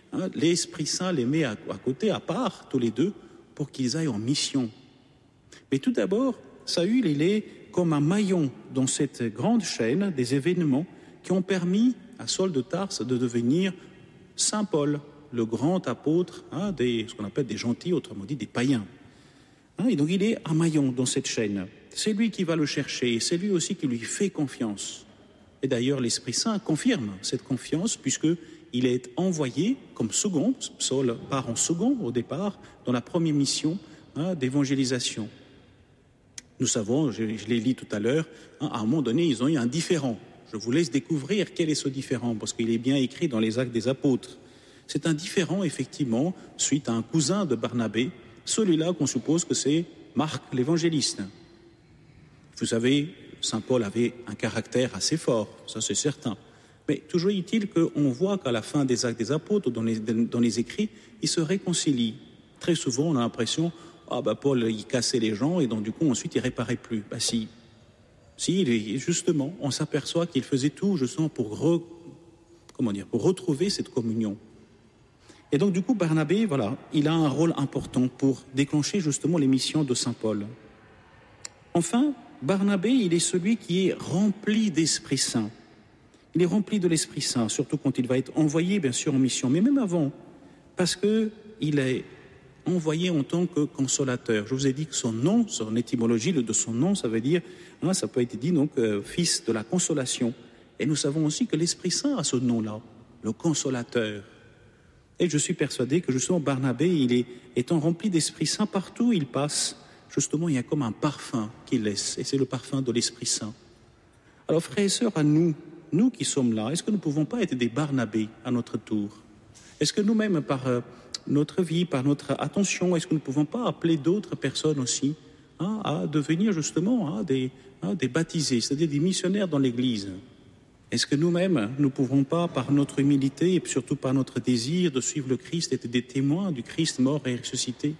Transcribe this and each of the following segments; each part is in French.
l'Esprit Saint les met à côté, à part, tous les deux, pour qu'ils aillent en mission. Mais tout d'abord, Saül, il est comme un maillon dans cette grande chaîne des événements qui ont permis à Saul de Tarse de devenir Saint Paul, le grand apôtre, ce qu'on appelle des gentils, autrement dit des païens. Et donc il est un maillon dans cette chaîne. C'est lui qui va le chercher, et c'est lui aussi qui lui fait confiance. Et d'ailleurs, l'Esprit Saint confirme cette confiance, puisqu'il est envoyé comme second. Saul part en second au départ, dans la première mission d'évangélisation. Nous savons, je l'ai dit tout à l'heure, à un moment donné, ils ont eu un différend. Je vous laisse découvrir quel est ce différend, parce qu'il est bien écrit dans les Actes des Apôtres. C'est un différend, effectivement, suite à un cousin de Barnabé, celui-là qu'on suppose que c'est Marc l'évangéliste. Vous savez, Saint Paul avait un caractère assez fort, ça c'est certain. Mais toujours est-il qu'on voit qu'à la fin des Actes des Apôtres, dans les écrits, ils se réconcilient. Très souvent, on a l'impression, Paul, il cassait les gens et donc du coup, ensuite, il réparait plus. Si, justement, on s'aperçoit qu'il faisait tout, justement, pour retrouver cette communion. Et donc, du coup, Barnabé, il a un rôle important pour déclencher justement les missions de Saint Paul. Enfin, Barnabé, il est celui qui est rempli d'Esprit Saint. Il est rempli de l'Esprit Saint, surtout quand il va être envoyé, bien sûr, en mission, mais même avant, parce qu'il est envoyé en tant que consolateur. Je vous ai dit que son nom, son étymologie de son nom, ça veut dire, ça peut être dit donc, fils de la consolation. Et nous savons aussi que l'Esprit Saint a ce nom-là, le consolateur. Et je suis persuadé que justement Barnabé, étant rempli d'Esprit Saint, partout où il passe, justement il y a comme un parfum qu'il laisse, et c'est le parfum de l'Esprit Saint. Alors frères et sœurs, à nous qui sommes là, est-ce que nous ne pouvons pas être des Barnabés à notre tour? Est-ce que nous-mêmes, par notre vie, par notre attention, est-ce que nous ne pouvons pas appeler d'autres personnes aussi à devenir justement des baptisés, c'est-à-dire des missionnaires dans l'Église? Est-ce que nous-mêmes, nous ne pouvons pas, par notre humilité et surtout par notre désir de suivre le Christ, être des témoins du Christ mort et ressuscité?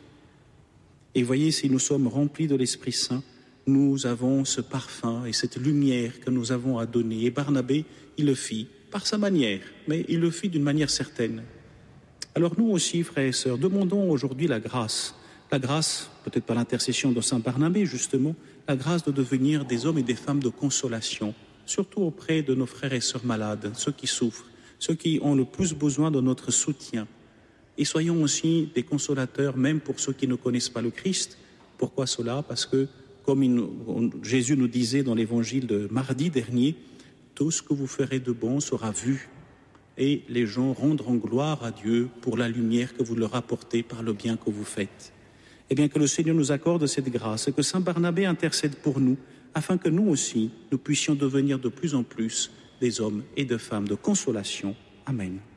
Et voyez, si nous sommes remplis de l'Esprit Saint, nous avons ce parfum et cette lumière que nous avons à donner. Et Barnabé, il le fit par sa manière, mais il le fit d'une manière certaine. Alors nous aussi, frères et sœurs, demandons aujourd'hui la grâce, peut-être par l'intercession de Saint Barnabé justement, la grâce de devenir des hommes et des femmes de consolation, surtout auprès de nos frères et sœurs malades, ceux qui souffrent, ceux qui ont le plus besoin de notre soutien. Et soyons aussi des consolateurs, même pour ceux qui ne connaissent pas le Christ. Pourquoi cela? Parce que, comme Jésus nous disait dans l'évangile de mardi dernier, tout ce que vous ferez de bon sera vu. Et les gens rendront gloire à Dieu pour la lumière que vous leur apportez par le bien que vous faites. Eh bien, que le Seigneur nous accorde cette grâce et que Saint Barnabé intercède pour nous, afin que nous aussi, nous puissions devenir de plus en plus des hommes et des femmes de consolation. Amen.